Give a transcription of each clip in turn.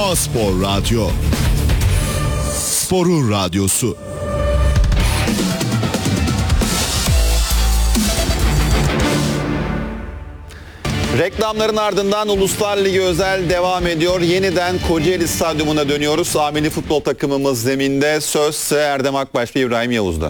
A-Spor Radyo. Sporun radyosu. Reklamların ardından Uluslar Ligi özel devam ediyor. Yeniden Kocaeli Stadyumuna dönüyoruz. A Milli Futbol takımımız zeminde. Söz Erdem Akbaş ve İbrahim Yavuz'da.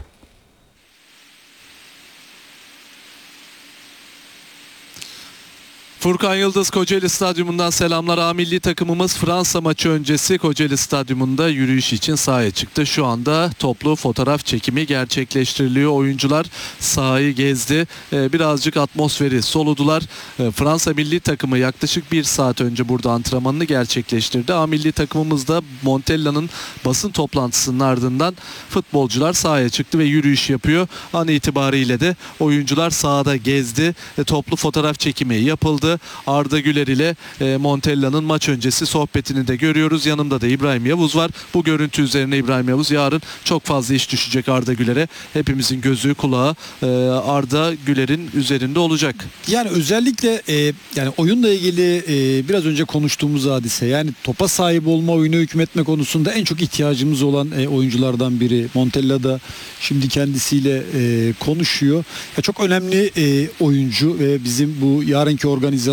Furkan Yıldız Kocaeli Stadyumundan selamlar. A Milli takımımız Fransa maçı öncesi Kocaeli Stadyumunda yürüyüş için sahaya çıktı. Şu anda toplu fotoğraf çekimi gerçekleştiriliyor. Oyuncular sahayı gezdi. Birazcık atmosferi soludular. Fransa Milli takımı yaklaşık 1 saat önce burada antrenmanını gerçekleştirdi. A Milli takımımız da Montella'nın basın toplantısının ardından futbolcular sahaya çıktı ve yürüyüş yapıyor. An itibariyle de oyuncular sahada gezdi. Toplu fotoğraf çekimi yapıldı. Arda Güler ile Montella'nın maç öncesi sohbetini de görüyoruz. Yanımda da İbrahim Yavuz var. Bu görüntü üzerine İbrahim Yavuz, yarın çok fazla iş düşecek Arda Güler'e. Hepimizin gözü kulağı Arda Güler'in üzerinde olacak. Yani özellikle yani oyunla ilgili biraz önce konuştuğumuz hadise, yani topa sahip olma, oyunu hükmetme konusunda en çok ihtiyacımız olan oyunculardan biri. Montella da şimdi kendisiyle konuşuyor. Ya çok önemli oyuncu ve bizim bu yarınki organizasyonda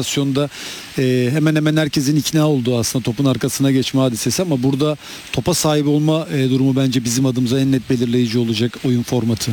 hemen hemen herkesin ikna olduğu aslında topun arkasına geçme hadisesi, ama burada topa sahip olma durumu bence bizim adımıza en net belirleyici olacak oyun formatı.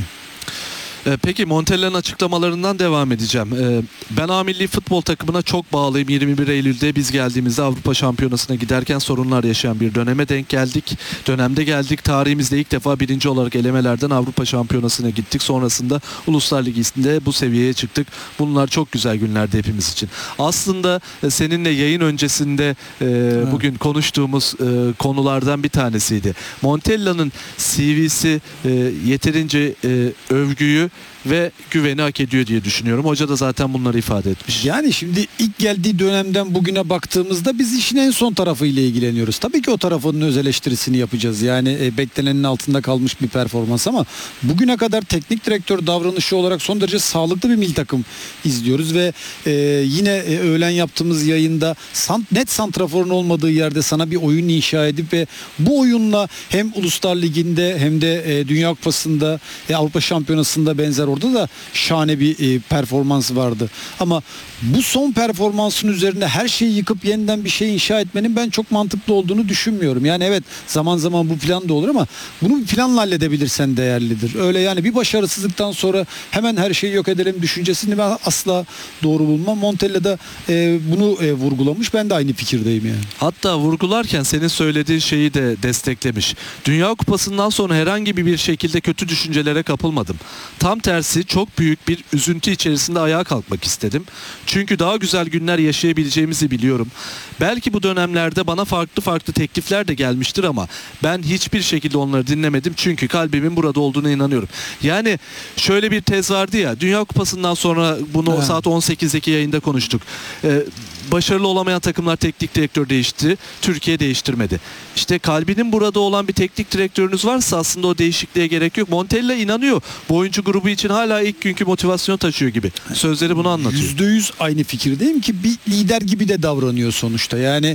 Peki Montella'nın açıklamalarından devam edeceğim. Ben A Milli Futbol takımına çok bağlıyım. 21 Eylül'de biz geldiğimizde Avrupa Şampiyonası'na giderken sorunlar yaşayan bir döneme denk geldik. Dönemde geldik. Tarihimizde ilk defa birinci olarak elemelerden Avrupa Şampiyonası'na gittik. Sonrasında Uluslar Ligi'nde bu seviyeye çıktık. Bunlar çok güzel günlerdi hepimiz için. Aslında seninle yayın öncesinde bugün konuştuğumuz konulardan bir tanesiydi. Montella'nın CV'si yeterince övgüyü ve güveni hak ediyor diye düşünüyorum. Hoca da zaten bunları ifade etmiş. Yani şimdi ilk geldiği dönemden bugüne baktığımızda biz işin en son tarafıyla ilgileniyoruz. Tabii ki o tarafının öz eleştirisini yapacağız. Yani beklenenin altında kalmış bir performans, ama bugüne kadar teknik direktör davranışı olarak son derece sağlıklı bir milli takım izliyoruz ve yine öğlen yaptığımız yayında net santraforun olmadığı yerde sana bir oyun inşa edip ve bu oyunla hem Uluslar Ligi'nde hem de Dünya Kupası'nda, Avrupa Şampiyonası'nda benzer, orada da şahane bir performans vardı. Ama bu son performansın üzerine her şeyi yıkıp yeniden bir şey inşa etmenin ben çok mantıklı olduğunu düşünmüyorum. Yani evet, zaman zaman bu plan da olur ama bunu bir planla halledebilirsen değerlidir. Öyle yani bir başarısızlıktan sonra hemen her şeyi yok edelim düşüncesini ben asla doğru bulmam. Montella da bunu vurgulamış. Ben de aynı fikirdeyim yani. Hatta vurgularken senin söylediğin şeyi de desteklemiş. Dünya Kupası'ndan sonra herhangi bir şekilde kötü düşüncelere kapılmadım. Tam tersi çok büyük bir üzüntü içerisinde ayağa kalkmak istedim. Çünkü daha güzel günler yaşayabileceğimizi biliyorum. Belki bu dönemlerde bana farklı teklifler de gelmiştir ama ben hiçbir şekilde onları dinlemedim. Çünkü kalbimin burada olduğuna inanıyorum. Yani şöyle bir tez vardı ya, Dünya Kupası'ndan sonra bunu saat 18'deki yayında konuştuk. Başarılı olamayan takımlar teknik direktör değişti. Türkiye değiştirmedi. İşte kalbinin burada olan bir teknik direktörünüz varsa aslında o değişikliğe gerek yok. Montella inanıyor. Bu oyuncu grubu için hala ilk günkü motivasyonu taşıyor gibi. Sözleri bunu anlatıyor. %100 aynı fikirdeyim ki bir lider gibi de davranıyor sonuçta. Yani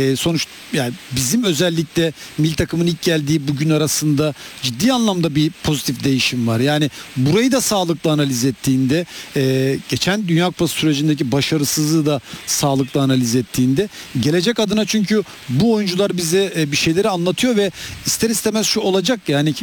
yani bizim özellikle milli takımın ilk geldiği bugün arasında ciddi anlamda bir pozitif değişim var. Yani burayı da sağlıklı analiz ettiğinde, geçen Dünya Kupası sürecindeki başarısızlığı da sağlıklı analiz ettiğinde gelecek adına, çünkü bu oyuncular bize bir şeyleri anlatıyor ve ister istemez şu olacak yani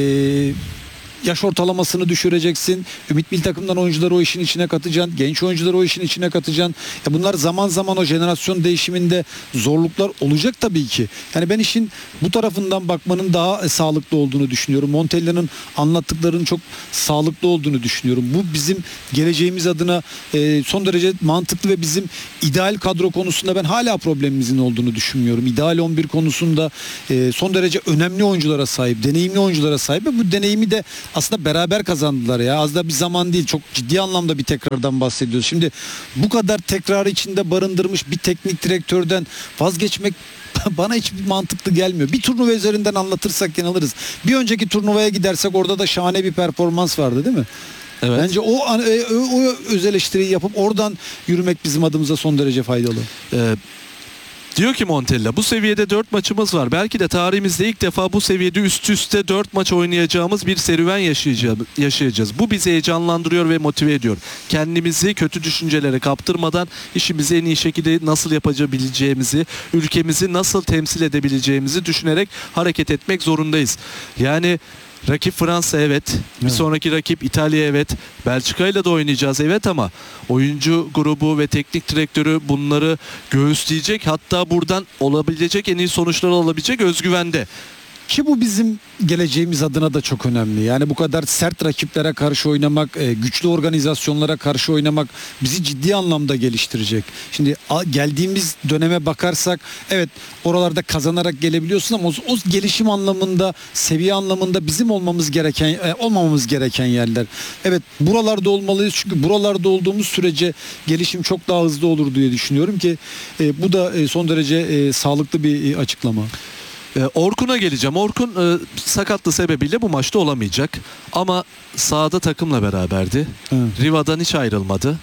yaş ortalamasını düşüreceksin. Ümit milli takımdan oyuncuları o işin içine katacaksın. Genç oyuncuları o işin içine katacaksın. Bunlar zaman zaman o jenerasyon değişiminde zorluklar olacak tabii ki. Yani ben işin bu tarafından bakmanın daha sağlıklı olduğunu düşünüyorum. Montella'nın anlattıklarının çok sağlıklı olduğunu düşünüyorum. Bu bizim geleceğimiz adına son derece mantıklı ve bizim ideal kadro konusunda ben hala problemimizin olduğunu düşünmüyorum. İdeal 11 konusunda son derece önemli oyunculara sahip, deneyimli oyunculara sahip ve bu deneyimi de aslında beraber kazandılar ya. Az da bir zaman değil. Çok ciddi anlamda bir tekrardan bahsediyoruz. Şimdi bu kadar tekrarı içinde barındırmış bir teknik direktörden vazgeçmek bana hiç mantıklı gelmiyor. Bir turnuva üzerinden anlatırsak yanılırız. Bir önceki turnuvaya gidersek orada da şahane bir performans vardı değil mi? Evet. Bence o öz eleştiriyi yapıp oradan yürümek bizim adımıza son derece faydalı. Diyor ki Montella, bu seviyede 4 maçımız var. Belki de tarihimizde ilk defa bu seviyede üst üste 4 maç oynayacağımız bir serüven yaşayacağız. Bu bizi heyecanlandırıyor ve motive ediyor. Kendimizi kötü düşüncelere kaptırmadan işimizi en iyi şekilde nasıl yapabileceğimizi, ülkemizi nasıl temsil edebileceğimizi düşünerek hareket etmek zorundayız. Yani rakip Fransa evet. Bir sonraki rakip İtalya evet. Belçika ile de oynayacağız evet ama oyuncu grubu ve teknik direktörü bunları göğüsleyecek. Hatta buradan olabilecek en iyi sonuçları alabilecek özgüvende. Ki bu bizim geleceğimiz adına da çok önemli. Yani bu kadar sert rakiplere karşı oynamak, güçlü organizasyonlara karşı oynamak bizi ciddi anlamda geliştirecek. Şimdi geldiğimiz döneme bakarsak evet oralarda kazanarak gelebiliyorsun ama o gelişim anlamında, seviye anlamında bizim olmamamız gereken yerler. Evet buralarda olmalıyız çünkü buralarda olduğumuz sürece gelişim çok daha hızlı olur diye düşünüyorum ki bu da son derece sağlıklı bir açıklama. Orkun'a geleceğim. Orkun sakatlığı sebebiyle bu maçta olamayacak. Ama sahada takımla beraberdi. Evet. Riva'dan hiç ayrılmadı.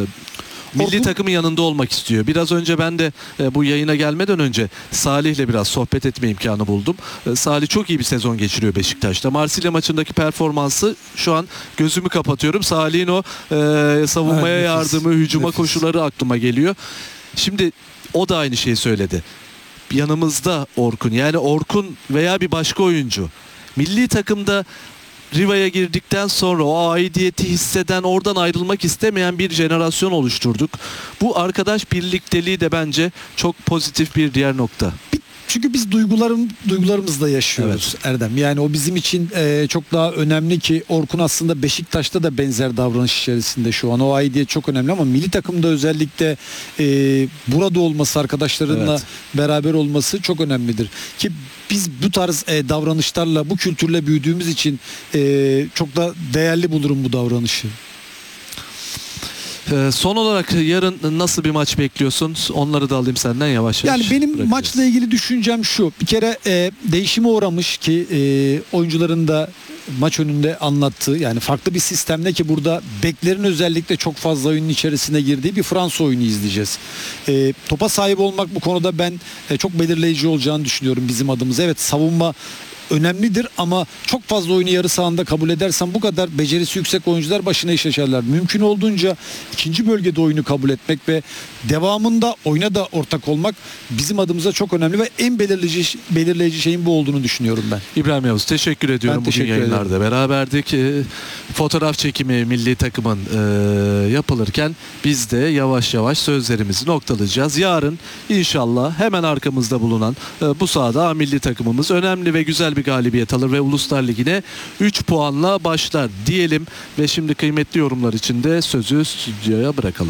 Milli takımın yanında olmak istiyor. Biraz önce ben de bu yayına gelmeden önce Salih'le biraz sohbet etme imkanı buldum. Salih çok iyi bir sezon geçiriyor Beşiktaş'ta. Marsilya maçındaki performansı şu an gözümü kapatıyorum. Salih'in o savunmaya yardımı, hücuma koşuları aklıma geliyor. Şimdi o da aynı şeyi söyledi. Yanımızda Orkun, yani Orkun veya bir başka oyuncu milli takımda Riva'ya girdikten sonra o aidiyeti hisseden, oradan ayrılmak istemeyen bir jenerasyon oluşturduk. Bu arkadaş birlikteliği de bence çok pozitif bir diğer nokta. Çünkü biz duygularımızla yaşıyoruz, evet. Erdem. Yani o bizim için çok daha önemli ki Orkun aslında Beşiktaş'ta da benzer davranış içerisinde şu an. O aidiyet çok önemli ama milli takımda özellikle burada olması, arkadaşlarınla beraber olması çok önemlidir. Ki biz bu tarz davranışlarla, bu kültürle büyüdüğümüz için çok da değerli bulurum bu davranışı. Son olarak yarın nasıl bir maç bekliyorsun? Onları da alayım senden yavaş yavaş. Yani benim maçla ilgili düşüncem şu. Bir kere değişime uğramış ki oyuncuların da maç önünde anlattığı, yani farklı bir sistemde ki burada beklerin özellikle çok fazla oyunun içerisine girdiği bir Fransa oyunu izleyeceğiz. Topa sahip olmak bu konuda ben çok belirleyici olacağını düşünüyorum bizim adımıza. Evet, savunma önemlidir ama çok fazla oyunu yarı sahanda kabul edersen bu kadar becerisi yüksek oyuncular başına iş açarlar. Mümkün olduğunca ikinci bölgede oyunu kabul etmek ve devamında oyuna da ortak olmak bizim adımıza çok önemli ve en belirleyici şeyin bu olduğunu düşünüyorum ben. İbrahim Yavuz, teşekkür ediyorum. Ben teşekkür bugün yayınlarda beraberdik. Fotoğraf çekimi milli takımın yapılırken biz de yavaş yavaş sözlerimizi noktalayacağız. Yarın inşallah hemen arkamızda bulunan bu sahada milli takımımız önemli ve güzel bir galibiyet alır ve Uluslar Ligi'ne 3 puanla başlar diyelim ve şimdi kıymetli yorumlar için de sözü stüdyoya bırakalım.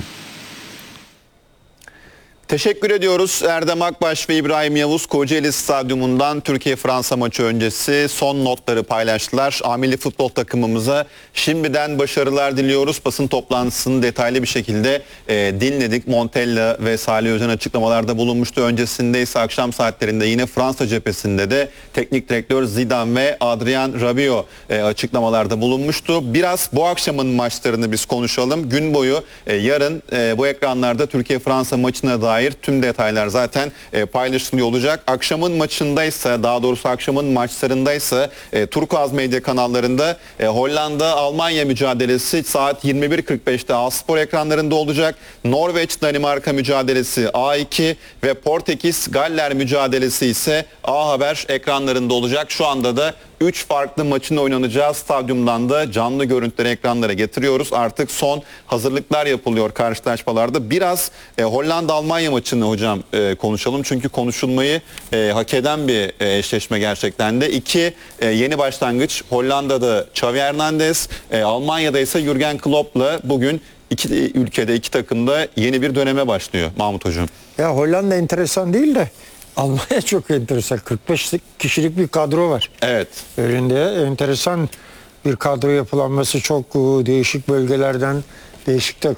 Teşekkür ediyoruz. Erdem Akbaş ve İbrahim Yavuz Kocaeli Stadyumundan Türkiye-Fransa maçı öncesi son notları paylaştılar. Milli futbol takımımıza şimdiden başarılar diliyoruz. Basın toplantısını detaylı bir şekilde dinledik. Montella ve Salih Özen açıklamalarda bulunmuştu. Öncesinde ise akşam saatlerinde yine Fransa cephesinde de teknik direktör Zidane ve Adrien Rabiot açıklamalarda bulunmuştu. Biraz bu akşamın maçlarını biz konuşalım. Gün boyu yarın bu ekranlarda Türkiye-Fransa maçına dair tüm detaylar zaten paylaşılıyor olacak. Akşamın maçındaysa, daha doğrusu akşamın maçlarındaysa Turkuaz medya kanallarında Hollanda-Almanya mücadelesi saat 21.45'te A-Spor ekranlarında olacak. Norveç-Danimarka mücadelesi A2 ve Portekiz-Galler mücadelesi ise A Haber ekranlarında olacak. Şu anda da 3 farklı maçın oynanacağı stadyumdan da canlı görüntüleri ekranlara getiriyoruz. Artık son hazırlıklar yapılıyor karşılaşmalarda. Biraz Hollanda-Almanya maçını hocam konuşalım. Çünkü konuşulmayı hak eden bir eşleşme gerçekten de. İki yeni başlangıç. Hollanda'da Xavi Hernandez, Almanya'da ise Jürgen Klopp'la bugün iki ülkede, iki takımda yeni bir döneme başlıyor Mahmut hocam. Ya Hollanda enteresan değil de Almanya çok enteresan. 45 kişilik bir kadro var. Evet. Önünde enteresan bir kadro yapılanması, çok değişik bölgelerden, değişik